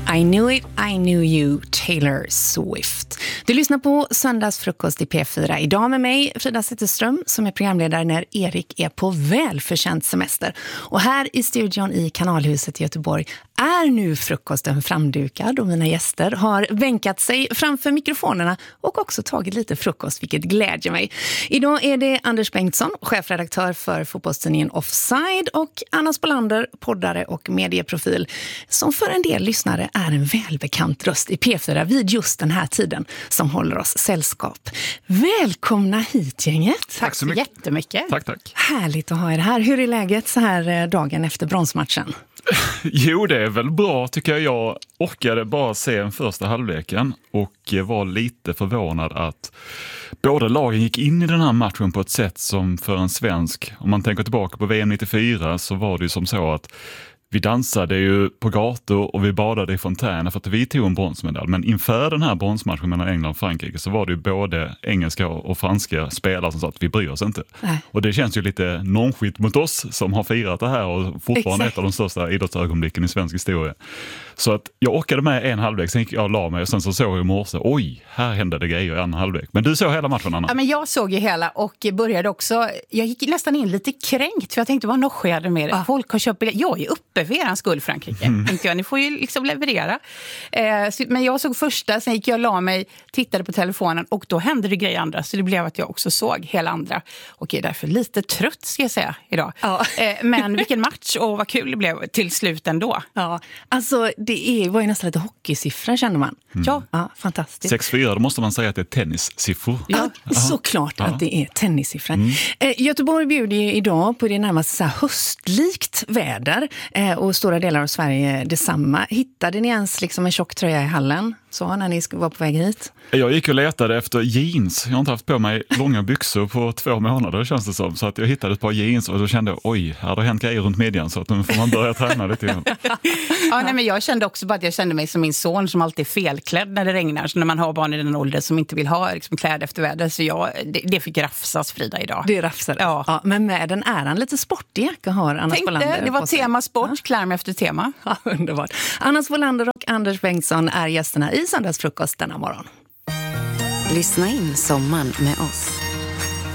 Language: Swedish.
I knew you, Taylor Swift. Du lyssnar på Söndagsfrukost i P4. Idag med mig, Frida Zetterström, som är programledare när Erik är på välförtjänt semester. Och här i studion i Kanalhuset i Göteborg är nu frukosten framdukad och mina gäster har bänkat sig framför mikrofonerna och också tagit lite frukost, vilket glädjer mig. Idag är det Anders Bengtsson, chefredaktör för fotbollstidningen Offside, och Anna Spolander, poddare och medieprofil, som för en del lyssnare är en välbekant röst i P4 vid just den här tiden, som håller oss sällskap. Välkomna hit, gänget. Tack så mycket. Jättemycket. Tack. Härligt att ha er här. Hur är läget så här dagen efter bronsmatchen? Jo, det är väl bra tycker jag. Jag orkade bara se den första halvleken och var lite förvånad att båda lagen gick in i den här matchen på ett sätt som för en svensk, om man tänker tillbaka på VM 94, så var det ju som så att vi dansade ju på gator och vi badade i fontäner för att vi tog en bronsmedalj. Men inför den här bronsmatchen mellan England och Frankrike så var det ju både engelska och franska spelare som sa att vi bryr oss inte. Nej. Och det känns ju lite nonskit mot oss som har firat det här och fortfarande ett av de största idrottsögonblicken i svensk historia. Så att jag orkade med en halvlek, sen gick jag och la mig och sen så såg jag i morse, oj, här hände det grejer i en halvlek. Men du såg hela matchen, Anna? Ja, men jag såg ju hela och började också, jag gick nästan in lite kränkt för jag tänkte, vad sker med det? Folk har köpt biljetter. Jag är uppe för eran skull, Frankrike. Tänkte jag, ni får ju liksom leverera. Men jag såg första, sen gick jag och la mig, tittade på telefonen och då hände det grejer andra, så det blev att jag också såg hela andra. Och är därför lite trött, ska jag säga, idag. Ja. Men vilken match och vad kul det blev till slut ändå. Ja, alltså det var ju nästan lite hockeysiffror, kände man. Ja, fantastiskt. 6-4, då måste man säga att det är tennissiffror. Ja, såklart att det är tennissiffror. Göteborg bjuder ju idag på det närmast så här höstlikt väder och stora delar av Sverige detsamma. Hittade ni ens liksom en tjock tröja i hallen så när ni var på väg hit? Jag gick och letade efter jeans. Jag har inte haft på mig långa byxor på 2 månader, känns det som. Så att jag hittade ett par jeans och då kände jag, oj, här har hänt grejer runt midjan, så att nu får man börja träna lite grann. Nej, men jag kände också bara att jag kände mig som min son som alltid är felklädd när det regnar. Så när man har barn i den åldern som inte vill ha liksom, kläder efter väder. Så det fick rafsas, Frida, idag. Det rafsades. Ja, men med den äran lite sportig jacka har Anna Spolander. Det var tema sport, klär mig efter tema. Ja, underbart. Anna Spolander och Anders Bengtsson är gästerna i Söndagsfrukost denna morgon. Lyssna in sommaren med oss.